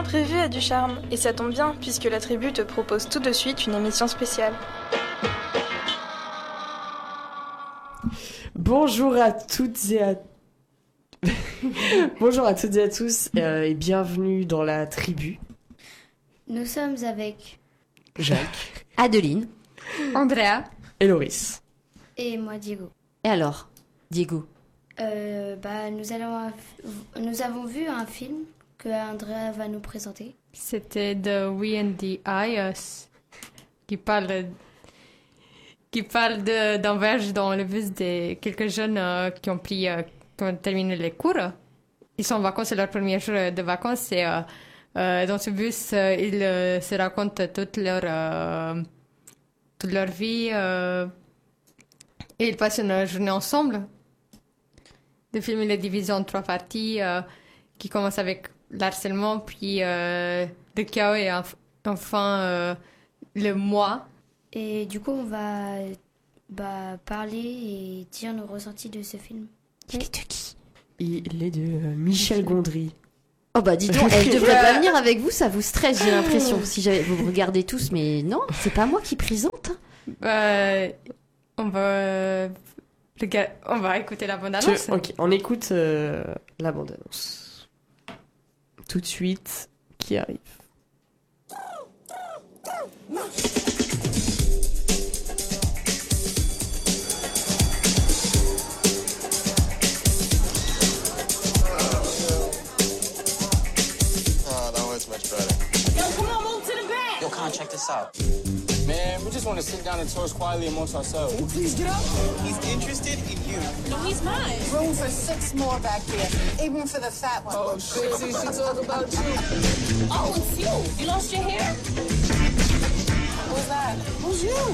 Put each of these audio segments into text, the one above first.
L'imprévu a du charme, et ça tombe bien, puisque la tribu te propose tout de suite une émission spéciale. Bonjour à toutes et à Bonjour à toutes et à tous et bienvenue dans la tribu. Nous sommes avec Jacques, Adeline, Andrea et Loris. et moi Diego. et alors, Diego? Nous avons vu un film que Andrea va nous présenter. C'était The We and the I, qui parle d'un voyage dans le bus de quelques jeunes qui ont terminé les cours. Ils sont en vacances, c'est leur premier jour de vacances et dans ce bus, ils se racontent toute leur vie et ils passent une journée ensemble. Le film il est divisé en 3 parties qui commencent avec l'harcèlement, puis le chaos et enfin le moi. Et du coup, on va parler et dire nos ressentis de ce film. Il est de qui? Il est de Michel Gondry. Oh bah dis donc, elle devrait pas venir avec vous, ça vous stresse, j'ai l'impression. Si vous me regardez tous, mais non, c'est pas moi qui présente. On va écouter la bande-annonce. Ok, on écoute la bande-annonce. Tout de suite, qui arrive. Much better. Yo, come on, move to the back. Yo, Con, check this out. Man, we just want to sit down and talk quietly amongst ourselves. Can you please get up? He's interested in you. No, he's not. Room for 6 more back there. Even for the fat one. Oh, shit, see, she talk about you. Oh, it's you. You lost your hair? Who's that? Who's you?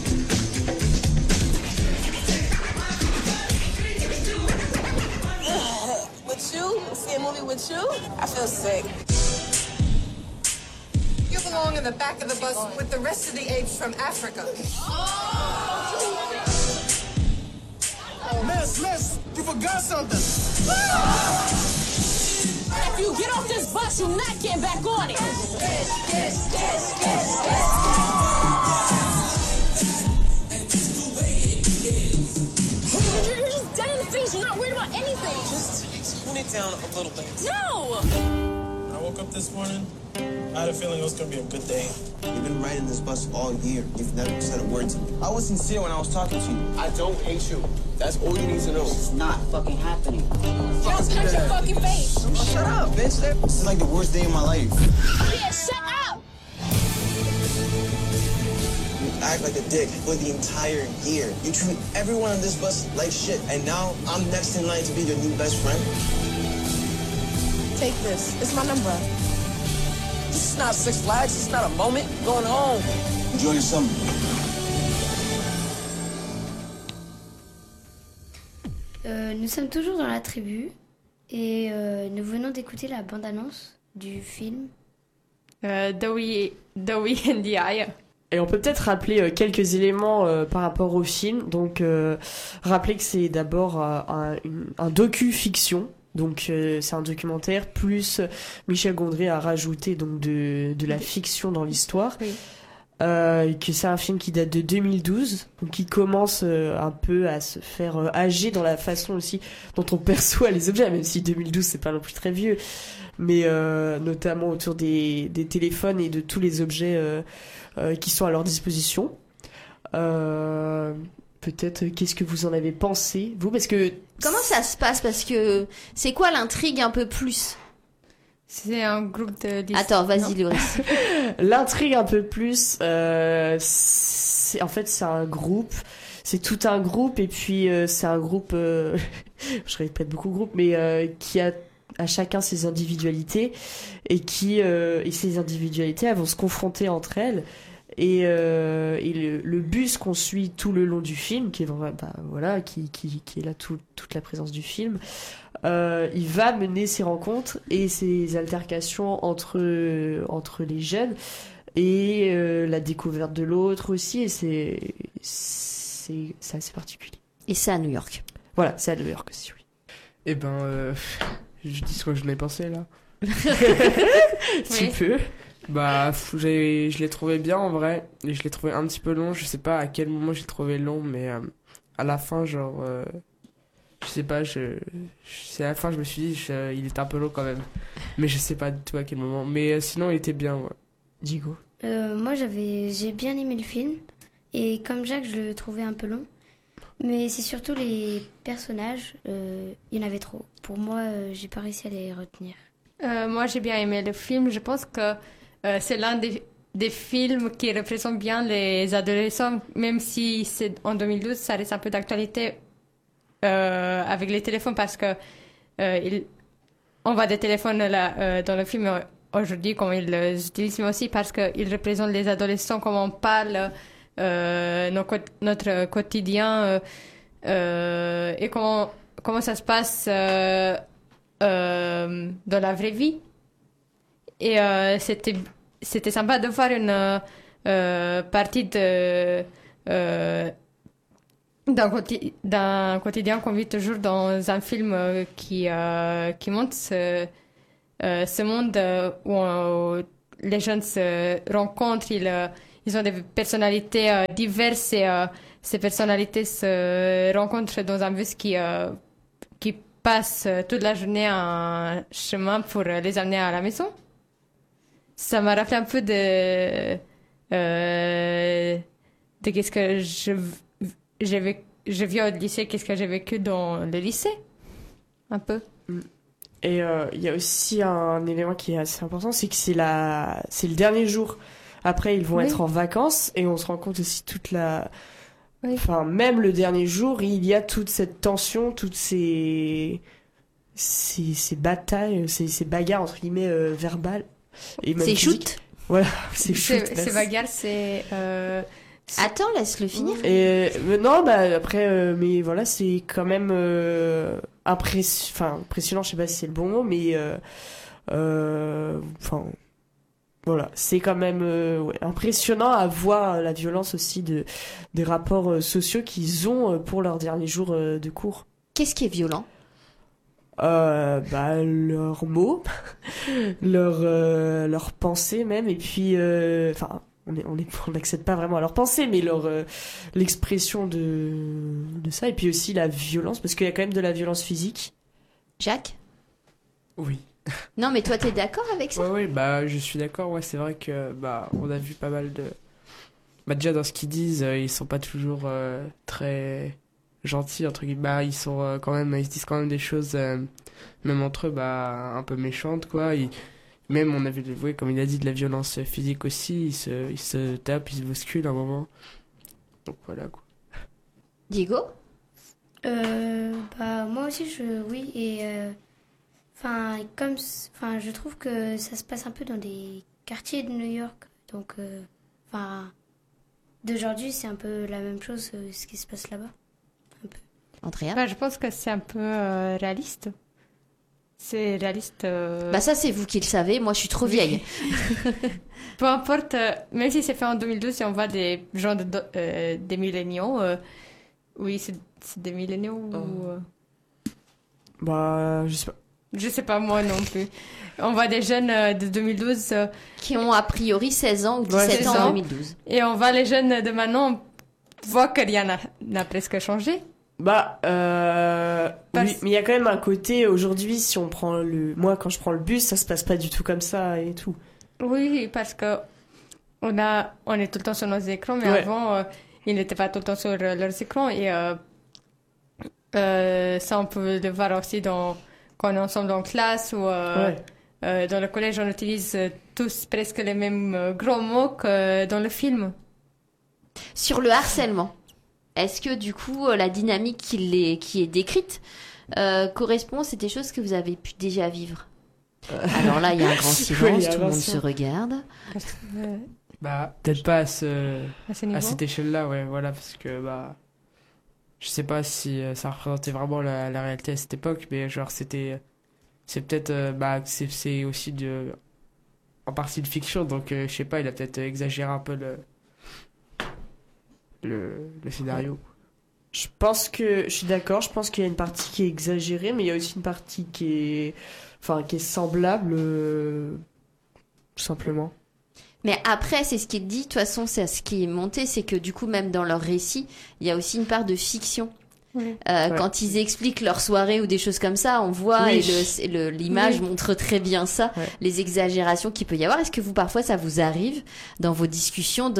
With you? See a movie with you? I feel sick. You belong in the back of the bus with the rest of the apes from Africa. Miss, you forgot something. If you get off this bus, you're not getting back on it. You're just dead in the face. You're not worried about anything. Just tone it down a little bit. No! I woke up this morning. I had a feeling it was going to be a good day. You've been riding this bus all year. You've never said a word to me. I was sincere when I was talking to you. I don't hate you. That's all you need to know. It's not fucking happening. You don't touch your fucking face. Shut up, bitch. This is like the worst day of my life. Yeah, shut up! You act like a dick for the entire year. You treat everyone on this bus like shit. And now I'm next in line to be your new best friend. Take this. It's my number. This is not Six Flags. It's not a moment. I'm going home. Enjoy your summer. Nous sommes toujours dans la tribu et nous venons d'écouter la bande-annonce du film. The We and the I. Et on peut peut-être rappeler quelques éléments par rapport au film. Donc, rappeler que c'est d'abord un docu-fiction. Donc, c'est un documentaire, plus Michel Gondry a rajouté donc de la fiction dans l'histoire. Oui. Que c'est un film qui date de 2012, donc qui commence un peu à se faire âgé dans la façon aussi dont on perçoit les objets, même si 2012 c'est pas non plus très vieux, mais notamment autour des téléphones et de tous les objets qui sont à leur disposition. Peut-être, qu'est-ce que vous en avez pensé, vous? Parce que Comment ça se passe? Parce que c'est quoi l'intrigue un peu plus? C'est un groupe de... Attends, vas-y, Loris. l'intrigue un peu plus, c'est un groupe, c'est tout un groupe, et puis c'est un groupe, je répète beaucoup groupe, mais qui a à chacun ses individualités, et ces individualités elles vont se confronter entre elles, et le bus qu'on suit tout le long du film, qui est qui est là toute la présence du film, il va mener ces rencontres et ces altercations entre les jeunes, et la découverte de l'autre aussi, et c'est assez particulier. Et c'est à New York. Voilà, c'est à New York aussi, oui. Eh ben, je dis ce que je n'ai pensé là. Tu peux. Bah, je l'ai trouvé bien en vrai, et je l'ai trouvé un petit peu long. Je sais pas à quel moment j'ai trouvé long, mais à la fin, genre, je sais pas, c'est à la fin, je me suis dit, il était un peu long quand même. Mais je sais pas du tout à quel moment. Mais sinon, il était bien, ouais. Digo. Moi, j'ai bien aimé le film. Et comme Jacques, je le trouvais un peu long. Mais c'est surtout les personnages, il y en avait trop. Pour moi, j'ai pas réussi à les retenir. Moi, j'ai bien aimé le film. Je pense que c'est l'un des films qui représente bien les adolescents, même si c'est en 2012, ça reste un peu d'actualité avec les téléphones parce que on voit des téléphones là, dans le film aujourd'hui, comme ils les utilisent, mais aussi parce qu'ils représentent les adolescents, comme on parle notre quotidien et comment ça se passe dans la vraie vie. Et c'était sympa de voir une partie d'un quotidien qu'on vit toujours dans un film qui montre ce monde où les jeunes se rencontrent, ils ont des personnalités diverses et ces personnalités se rencontrent dans un bus qui passe toute la journée en chemin pour les amener à la maison. Ça m'a rappelé un peu de qu'est-ce que je vis au lycée, qu'est-ce que j'ai vécu dans le lycée, un peu. Et il y a aussi un élément qui est assez important, c'est que c'est le dernier jour. Après, ils vont être en vacances et on se rend compte aussi enfin, même le dernier jour, il y a toute cette tension, toutes ces batailles, ces bagarres entre guillemets verbales. C'est shoot. Voilà, c'est shoot. C'est bagarre, c'est. Attends, laisse-le finir. Et non, bah après, mais voilà, c'est quand même impressionnant. Je sais pas si c'est le bon mot, mais enfin. Voilà, c'est quand même impressionnant à voir la violence aussi des rapports sociaux qu'ils ont pour leurs derniers jours de cours. Qu'est-ce qui est violent ? Leurs mots, leurs pensées même, et puis enfin on n'accède pas vraiment à leurs pensées, mais l'expression de ça, et puis aussi la violence, parce qu'il y a quand même de la violence physique. Jacques ? Oui. Non, mais toi, t'es d'accord avec ça ? Ouais, bah, je suis d'accord. Ouais, c'est vrai que, bah, on a vu pas mal de. Bah, déjà, dans ce qu'ils disent, ils sont pas toujours très gentils, entre guillemets. Bah, ils sont quand même, ils se disent quand même des choses, même entre eux, bah, un peu méchantes, quoi. Même, on a vu, comme il a dit, de la violence physique aussi. Ils se tapent, ils se bousculent à un moment. Donc, voilà, quoi. Diego ? Moi aussi, oui, et. Je trouve que ça se passe un peu dans des quartiers de New York. Donc, d'aujourd'hui, c'est un peu la même chose, ce qui se passe là-bas. Un peu. Andrea ? Je pense que c'est un peu réaliste. C'est réaliste. Ça, c'est vous qui le savez. Moi, je suis trop vieille. Peu importe, même si c'est fait en 2012, si on voit des gens des milléniaux, oui, c'est des milléniaux ou... Je sais pas. Je sais pas, moi non plus. On voit des jeunes de 2012 qui ont a priori 16 ans ou 17 ans en 2012. Et on voit les jeunes de maintenant, on voit que rien n'a presque changé. Oui, mais il y a quand même un côté, aujourd'hui, si on prend moi, quand je prends le bus, ça se passe pas du tout comme ça et tout. Oui, parce que on est tout le temps sur nos écrans, mais avant, ils n'étaient pas tout le temps sur leurs écrans. Et ça, on peut le voir aussi quand on est ensemble en classe ou dans le collège, on utilise tous presque les mêmes gros mots que dans le film. Sur le harcèlement, est-ce que du coup la dynamique qui est décrite correspond à des choses que vous avez pu déjà vivre ? Alors là, il y a un grand silence, tout le monde se regarde. Peut-être pas à cette échelle-là, ouais, voilà, parce que je sais pas si ça représentait vraiment la réalité à cette époque, mais genre c'est peut-être c'est aussi en partie de fiction, donc je sais pas, il a peut-être exagéré un peu le scénario. Je suis d'accord, je pense qu'il y a une partie qui est exagérée, mais il y a aussi une partie qui est enfin, qui est semblable, tout simplement. Mais après, c'est ce qui est dit, de toute façon, c'est ce qui est monté, c'est que du coup, même dans leur récit, il y a aussi une part de fiction. Quand ils expliquent leur soirée ou des choses comme ça, on voit et l'image montre très bien ça, les exagérations qu'il peut y avoir. Est-ce que vous, parfois, ça vous arrive dans vos discussions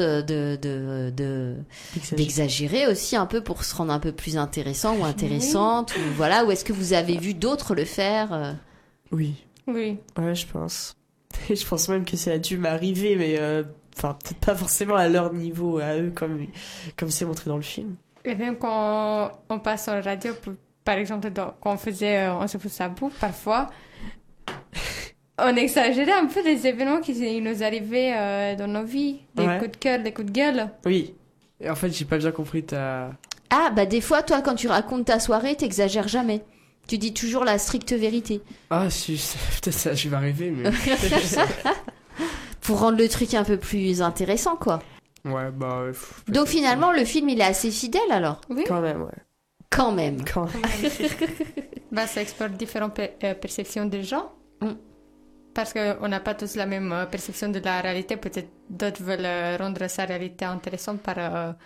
d'exagérer aussi un peu pour se rendre un peu plus intéressant ou intéressante ou voilà, ou est-ce que vous avez vu d'autres le faire Oui. Oui. Ouais, je pense. Et je pense même que ça a dû m'arriver, mais enfin, peut-être pas forcément à leur niveau, à eux, comme c'est montré dans le film. Et même quand on passe sur la radio, par exemple, quand on faisait On se fout sa bouffe, parfois, on exagérait un peu les événements qui nous arrivaient dans nos vies, des coups de cœur, des coups de gueule. Oui. Et en fait, j'ai pas bien compris ta... Ah, bah des fois, toi, quand tu racontes ta soirée, t'exagères jamais. Tu dis toujours la stricte vérité. Ah, si, peut-être ça, je vais arriver, mais... Pour rendre le truc un peu plus intéressant, quoi. Ouais, bah... Donc finalement, le film, il est assez fidèle, alors. Oui. Quand même, ouais. Quand même. Bah, ça explore différentes perceptions des gens. Parce qu'on n'a pas tous la même perception de la réalité. Peut-être d'autres veulent rendre sa réalité intéressante par